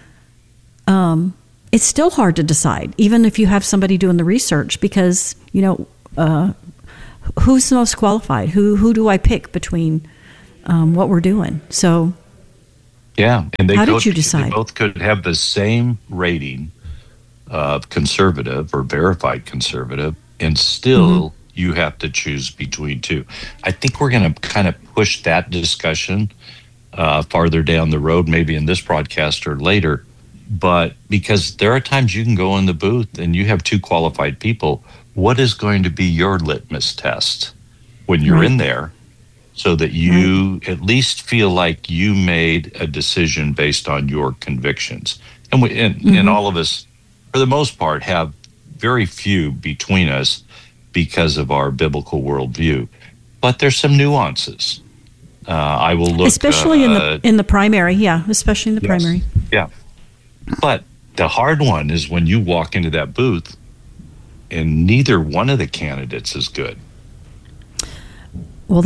it's still hard to decide, even if you have somebody doing the research, because, who's the most qualified? Who do I pick between what we're doing? So, yeah. And how did you decide? They both could have the same rating of conservative or verified conservative, and still you have to choose between two. I think we're going to kind of push that discussion farther down the road, maybe in this broadcast or later. But because there are times you can go in the booth and you have two qualified people, what is going to be your litmus test when you're in there, so that you at least feel like you made a decision based on your convictions? And and all of us, for the most part, have very few between us because of our biblical worldview. But there's some nuances. I will look, especially in the primary, especially in the primary. Yeah. But the hard one is when you walk into that booth and neither one of the candidates is good. Well,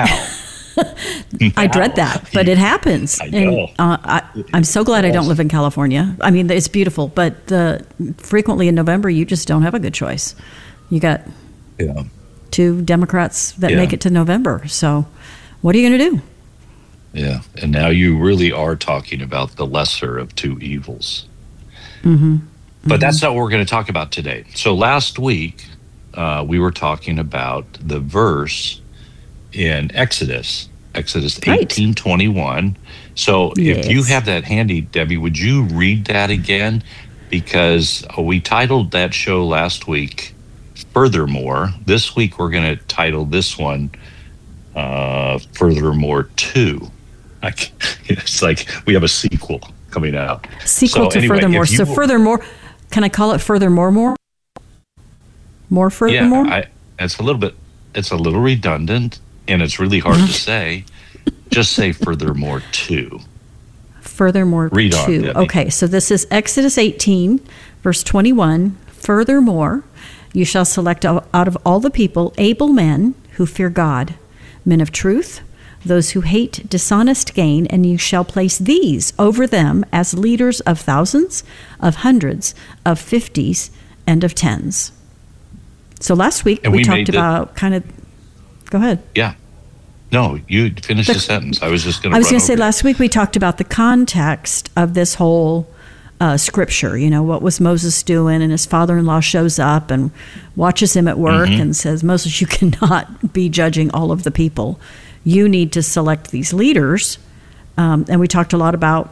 I dread that, but it happens. I know. And I'm so glad I don't live in California. I mean, it's beautiful, but frequently in November, you just don't have a good choice. You got two Democrats that make it to November. So what are you going to do? Yeah, and now you really are talking about the lesser of two evils. But that's not what we're going to talk about today. So last week, we were talking about the verse in Exodus 18:21. So if you have that handy, Debbie, would you read that again? Because we titled that show last week, Furthermore. This week, we're going to title this one, Furthermore 2. It's like we have a sequel coming out. Sequel to Furthermore. So Furthermore, can I call it Furthermore more? More Furthermore? Yeah, it's a little redundant, and it's really hard to say. Just say Furthermore 2. Furthermore 2. Read on, Debbie. Okay, so this is Exodus 18, verse 21. Furthermore, you shall select out of all the people able men who fear God, men of truth, those who hate dishonest gain, and you shall place these over them as leaders of thousands, of hundreds, of 50s, and of 10s. So last week we talked about go ahead. Yeah. No, you finish the sentence. I was just going to I was going to say last week we talked about the context of this whole scripture. What was Moses doing? And his father-in-law shows up and watches him at work and says, Moses, you cannot be judging all of the people. You need to select these leaders. And we talked a lot about,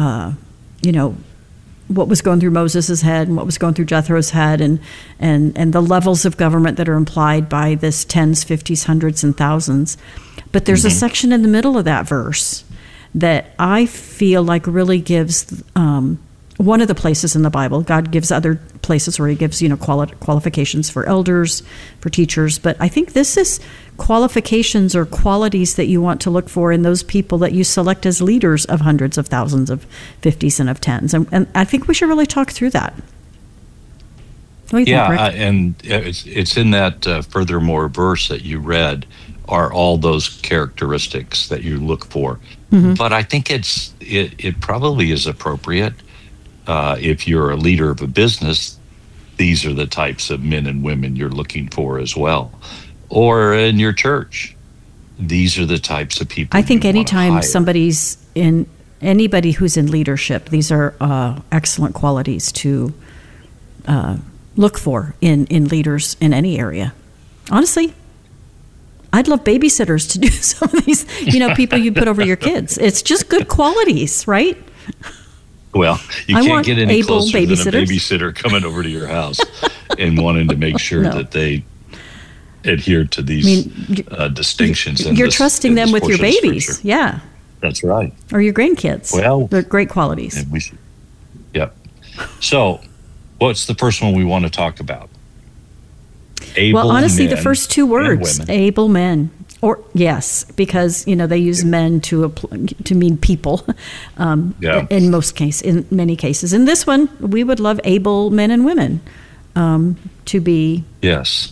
what was going through Moses' head and what was going through Jethro's head and the levels of government that are implied by this 10s, 50s, hundreds, and thousands. But there's a section in the middle of that verse that I feel like really gives one of the places in the Bible. God gives other places where he gives, qualifications for elders, for teachers. But I think this is qualifications or qualities that you want to look for in those people that you select as leaders of hundreds of thousands, of 50s, and of 10s. And I think we should really talk through that. What do you think, Rick? And it's in that Furthermore verse that you read are all those characteristics that you look for. But I think it probably is appropriate if you're a leader of a business. These are the types of men and women you're looking for as well. Or in your church, these are the types of people. I think anytime anybody who's in leadership, these are excellent qualities to look for in leaders in any area. Honestly, I'd love babysitters to do some of these, people you put over your kids. It's just good qualities, right? Well, you can't get any closer than a babysitter coming over to your house and wanting to make sure that they adhere to these distinctions. You're trusting them with your babies. Yeah. That's right. Or your grandkids. Well, they're great qualities. And yep. So, what's the first one we want to talk about? Able honestly, men the first two words, able men. Or yes, because they use men to mean people. In many cases. In this one, we would love able men and women to be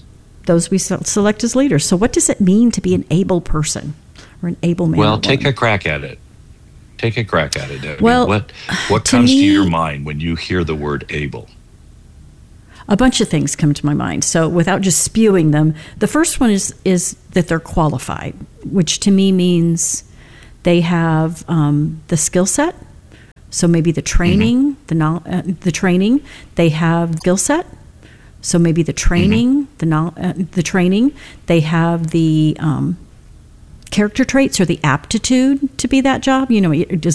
those we select as leaders. So what does it mean to be an able person or an able man? Well, take a crack at it. Take a crack at it, Debbie. Well, what comes to your mind when you hear the word able? A bunch of things come to my mind. So without just spewing them, the first one is that they're qualified, which to me means they have the skill set. So maybe the training, the training, they have skill set. So maybe the training, the training, they have the character traits or the aptitude to be that job. You know, does